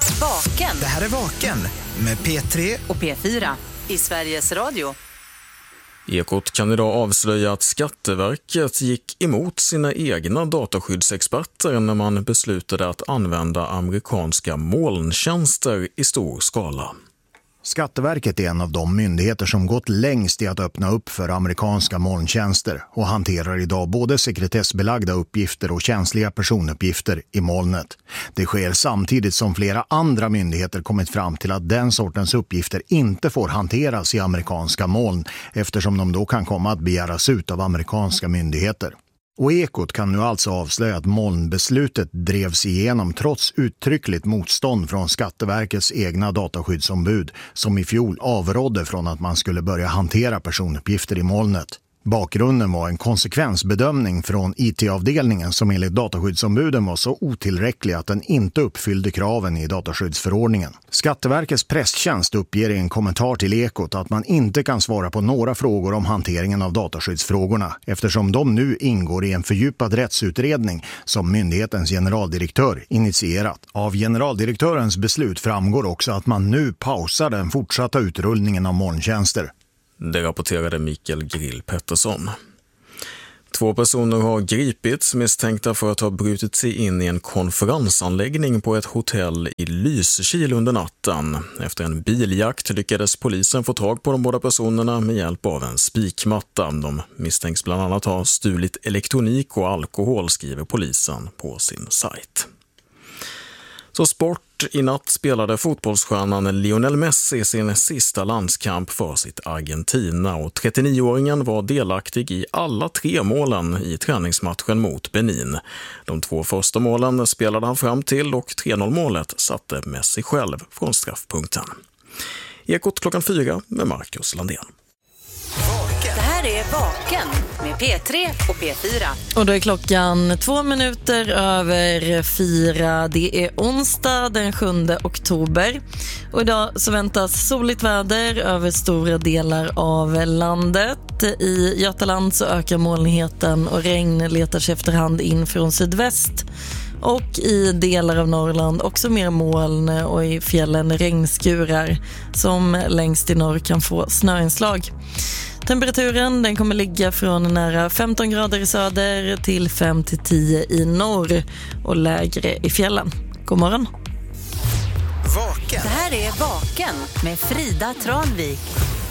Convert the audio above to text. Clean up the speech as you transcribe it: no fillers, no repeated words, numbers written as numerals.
Vaken. Det här är Vaken med P3 och P4 i Sveriges Radio. Ekot kan idag avslöja att Skatteverket gick emot sina egna dataskyddsexperter när man beslutade att använda amerikanska molntjänster i stor skala. Skatteverket är en av de myndigheter som gått längst i att öppna upp för amerikanska molntjänster och hanterar idag både sekretessbelagda uppgifter och känsliga personuppgifter i molnet. Det sker samtidigt som flera andra myndigheter kommit fram till att den sortens uppgifter inte får hanteras i amerikanska moln eftersom de då kan komma att begäras ut av amerikanska myndigheter. Och Ekot kan nu alltså avslöja att molnbeslutet drevs igenom trots uttryckligt motstånd från Skatteverkets egna dataskyddsombud som i fjol avrådde från att man skulle börja hantera personuppgifter i molnet. Bakgrunden var en konsekvensbedömning från IT-avdelningen som enligt dataskyddsombuden var så otillräcklig att den inte uppfyllde kraven i dataskyddsförordningen. Skatteverkets presstjänst uppger i en kommentar till Ekot att man inte kan svara på några frågor om hanteringen av dataskyddsfrågorna eftersom de nu ingår i en fördjupad rättsutredning som myndighetens generaldirektör initierat. Av generaldirektörens beslut framgår också att man nu pausar den fortsatta utrullningen av molntjänster. Det rapporterade Mikael Grill Pettersson. 2 personer har gripits misstänkta för att ha brutit sig in i en konferensanläggning på ett hotell i Lysekil under natten. Efter en biljakt lyckades polisen få tag på de båda personerna med hjälp av en spikmatta. De misstänks bland annat ha stulit elektronik och alkohol, skriver polisen på sin sajt. Så sport. I natt spelade fotbollsstjärnan Lionel Messi sin sista landskamp för sitt Argentina och 39-åringen var delaktig i alla 3 målen i träningsmatchen mot Benin. De 2 första målen spelade han fram till och 3-0-målet satte Messi själv från straffpunkten. Ekot 4 med Marcus Landén. Det här är Vaken med P3 och P4. Och då är klockan 4:02. Det är onsdag den 7 oktober. Och idag så väntas soligt väder över stora delar av landet. I Götaland så ökar molnigheten och regn letar sig efterhand in från sydväst. Och i delar av Norrland också mer moln och i fjällen regnskurar som längst i norr kan få snöinslag. Temperaturen den kommer ligga från nära 15 grader i söder till 5-10 i norr och lägre i fjällen. God morgon. Vaken. Det här är Vaken med Frida Tranvik.